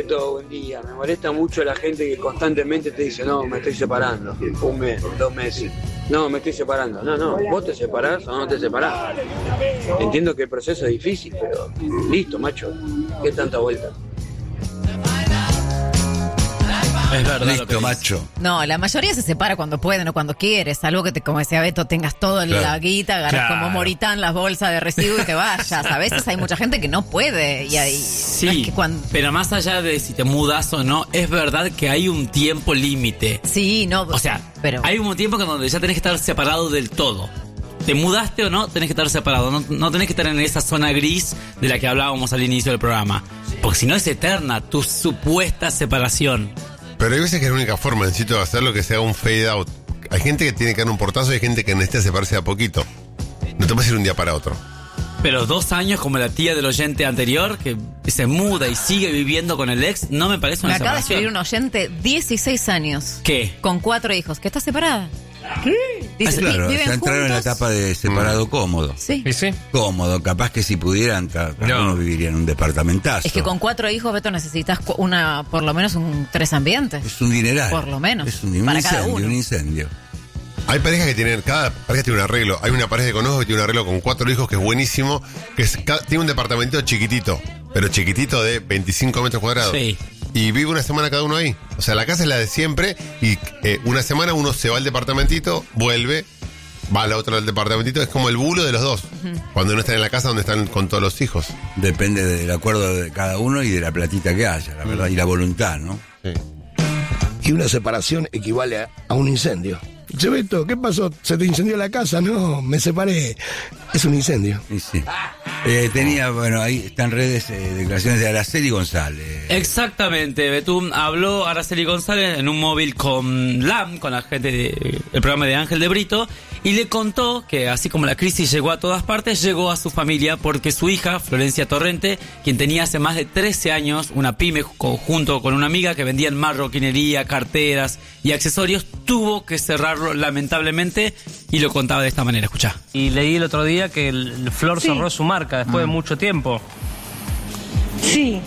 Beto, buen día. Me molesta mucho la gente que constantemente te dice, no, me estoy separando. 1 mes, 2 meses. No, me estoy separando. No, vos te separás o no te separás. Entiendo que el proceso es difícil, pero listo, macho. ¿Qué tanta vuelta? Es verdad. Listo, macho. No, la mayoría se separa cuando pueden o cuando quieres, salvo que, como decía Beto, tengas todo en la guita, agarras como Moritán las bolsas de residuos y te vayas. A veces hay mucha gente que no puede. Y ahí, sí, no es que pero más allá de si te mudas o no, es verdad que hay un tiempo límite. Sí, no. O sea, pero hay un tiempo donde ya tenés que estar separado del todo. Te mudaste o no, tenés que estar separado. No tenés que estar en esa zona gris de la que hablábamos al inicio del programa. Porque si no es eterna tu supuesta separación. Pero hay veces que es la única forma, necesito hacerlo, que sea un fade out. Hay gente que tiene que dar un portazo y hay gente que necesita separarse a poquito. No te puedes ir un día para otro. Pero 2 años como la tía del oyente anterior, que se muda y sigue viviendo con el ex, no me parece una me acaba de separación. escribir un oyente, 16 años. ¿Qué? Con 4 hijos, que está separada. ¿Qué? Dice, Claro, viven ya entraron en la juntos. etapa de separado cómodo. Sí. ¿Y sí? Cómodo, capaz que si pudieran, algunos vivirían en un departamentazo. Es que con 4 hijos, Beto, necesitas por lo menos 3 ambientes. Es un dineral. Por lo menos. Es un para cada incendio, uno. un incendio. Hay parejas que tienen, cada pareja tiene un arreglo. Hay una pareja que conozco que tiene un arreglo con 4 hijos que es buenísimo, que tiene un departamentito chiquitito, pero chiquitito de 25 metros cuadrados. Sí. Y vive una semana cada uno ahí. O sea, la casa es la de siempre y una semana uno se va al departamentito, vuelve, va a la otra al departamentito. Es como el bulo de los dos. Cuando no están en la casa donde están con todos los hijos. Depende del acuerdo de cada uno y de la platita que haya, la verdad, y la voluntad, ¿no? Sí. Y una separación equivale a un incendio. Che, Beto, ¿qué pasó? ¿Se te incendió la casa? No, me separé. Es un incendio. Y sí. Bueno, ahí están redes, declaraciones de Araceli González. Exactamente, Betún habló Araceli González en un móvil con LAM, con la gente del programa de Ángel de Brito, y le contó que así como la crisis llegó a todas partes, llegó a su familia porque su hija, Florencia Torrente, quien tenía hace más de 13 años una pyme junto con una amiga que vendían marroquinería, carteras y accesorios, tuvo que cerrarlo lamentablemente, y lo contaba de esta manera. Escuchá. Y leí el otro día que el Flor cerró su marca después de mucho tiempo. Sí.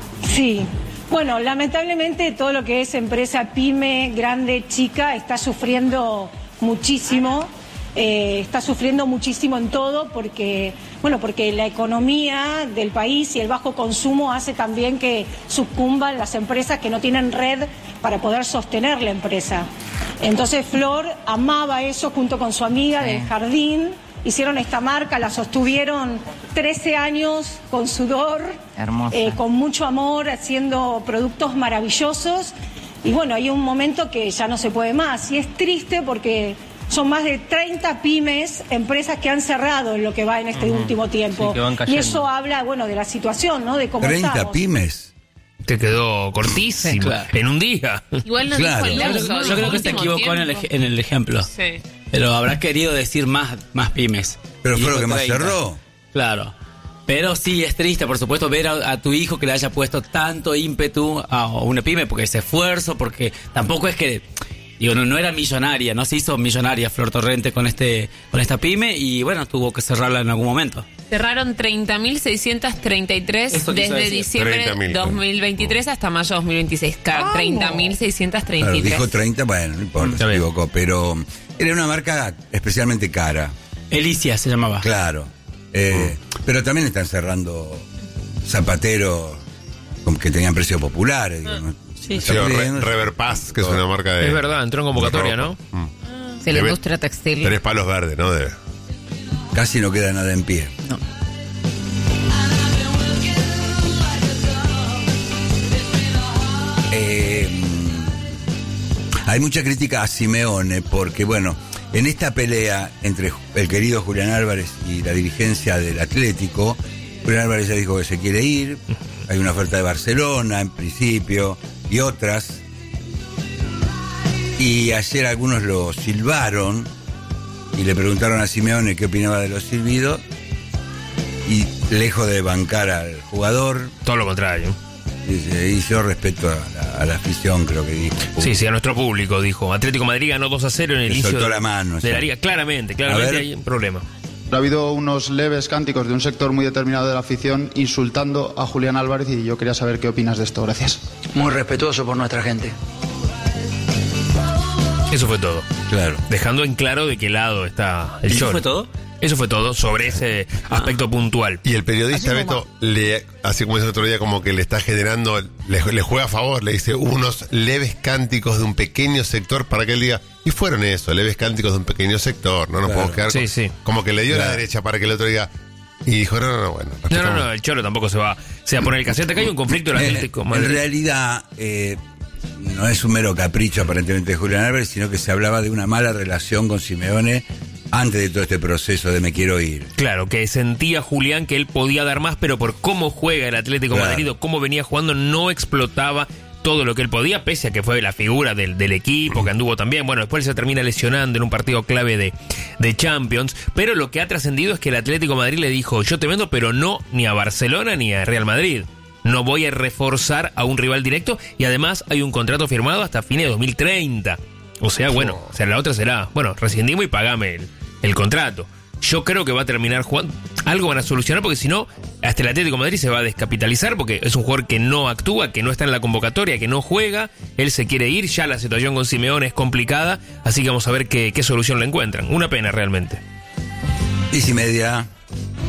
Bueno, lamentablemente todo lo que es empresa pyme, grande, chica, está sufriendo muchísimo. Está sufriendo muchísimo en todo porque la economía del país y el bajo consumo hace también que sucumban las empresas que no tienen red para poder sostener la empresa. Entonces Flor amaba eso junto con su amiga del jardín. Hicieron esta marca, la sostuvieron 13 años con sudor, con mucho amor, haciendo productos maravillosos. Y bueno, hay un momento que ya no se puede más. Y es triste porque son más de 30 pymes, empresas que han cerrado en lo que va en este último tiempo. Sí, y eso habla, de la situación, ¿no? De cómo 30 estamos. pymes. Te quedó cortísimo. Claro. En un día. Igual no Claro. dijo el lapso, Yo creo que dijo se último equivocó tiempo. en el ejemplo. Sí. Pero habrá querido decir más pymes. Pero Y fue lo dijo que más 30. cerró. Claro. Pero sí, es triste, por supuesto, ver a tu hijo que le haya puesto tanto ímpetu a una pyme, porque ese esfuerzo, porque tampoco es que... Digo, no era millonaria, no se hizo millonaria Flor Torrente con esta pyme, y bueno, tuvo que cerrarla en algún momento. Cerraron 30.633 Eso quiso desde decir. diciembre 30.000. 2023 hasta mayo 2026. 30.633. Claro, dijo 30, bueno, no importa, Está se bien. equivocó, pero era una marca especialmente cara, Elicia se llamaba. claro. Pero también están cerrando zapateros que tenían precios populares. Digo, ¿no? Sí, Sí, Rever Paz, que es una marca de... Es verdad, entró en convocatoria, de ¿no? ropa. Sí, la Debe- industria textil. 3 palos verdes, ¿no? Casi no queda nada en pie. No. Hay mucha crítica a Simeone porque, bueno, en esta pelea entre el querido Julián Álvarez y la dirigencia del Atlético, Julián Álvarez ya dijo que se quiere ir, hay una oferta de Barcelona en principio y otras, y ayer algunos lo silbaron y le preguntaron a Simeone qué opinaba de los silbidos, y lejos de bancar al jugador, Todo lo contrario. dice, y yo respeto a la afición, creo que dijo. Sí, a nuestro público, dijo. Atlético Madrid ganó 2-0 en el Le inicio soltó la mano, de sí. la liga. Claramente A ver. hay un problema. Ha habido unos leves cánticos de un sector muy determinado de la afición insultando a Julián Álvarez y yo quería saber qué opinas de esto. Gracias. Muy respetuoso por nuestra gente. Eso fue todo. Claro. Dejando en claro de qué lado está el ¿Eso Cholo. fue todo? Eso fue todo sobre ese aspecto puntual. Y el periodista Beto, así como dice el otro día, como que le está generando, le juega a favor, le dice unos leves cánticos de un pequeño sector para que él diga, y fueron eso, leves cánticos de un pequeño sector, no nos podemos quedar como que le dio la derecha para que el otro diga, y dijo, no, bueno. No, el Cholo tampoco se va a poner el casete, acá hay un conflicto del Atlético. En realidad, no es un mero capricho aparentemente de Julián Álvarez, sino que se hablaba de una mala relación con Simeone antes de todo este proceso de me quiero ir. Claro, que sentía Julián que él podía dar más, pero por cómo juega el Atlético Madrid o cómo venía jugando, no explotaba todo lo que él podía, pese a que fue la figura del equipo, que anduvo también. Bueno, después se termina lesionando en un partido clave de Champions, pero lo que ha trascendido es que el Atlético Madrid le dijo, yo te vendo, pero no ni a Barcelona ni a Real Madrid. No voy a reforzar a un rival directo y además hay un contrato firmado hasta fines de 2030. O sea, bueno, la otra será, bueno, rescindimos y pagame el contrato. Yo creo que va a terminar jugando. Algo van a solucionar porque si no, hasta el Atlético de Madrid se va a descapitalizar porque es un jugador que no actúa, que no está en la convocatoria, que no juega. Él se quiere ir, ya la situación con Simeone es complicada, así que vamos a ver qué solución le encuentran. Una pena realmente. 10:30.